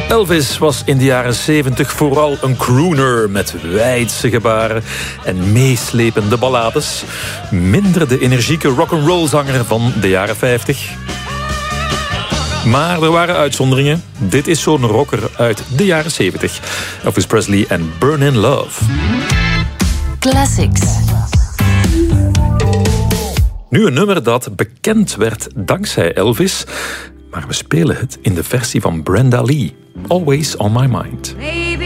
Elvis was in de jaren 70 vooral een crooner met wijdse gebaren en meeslepende ballades. Minder de energieke rock'n'roll zanger van de jaren 50. Maar er waren uitzonderingen. Dit is zo'n rocker uit de jaren 70. Elvis Presley en Burn in Love. Classics. Nu een nummer dat bekend werd dankzij Elvis. Maar we spelen het in de versie van Brenda Lee. Always on my mind. Maybe